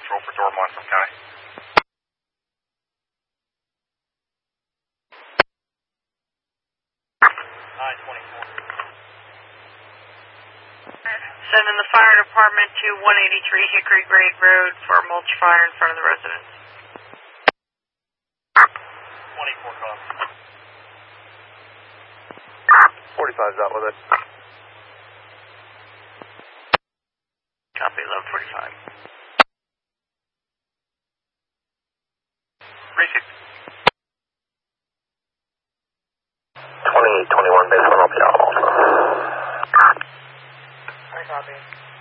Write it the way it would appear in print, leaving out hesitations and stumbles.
patrol for Door Monson County. Sending the fire department to 183 Hickory Grade Road for a mulch fire in front of the residence. 24 calls. 45's out with it. Copy, 1145. Precinct. 2821 base 1 will be out also. I copy.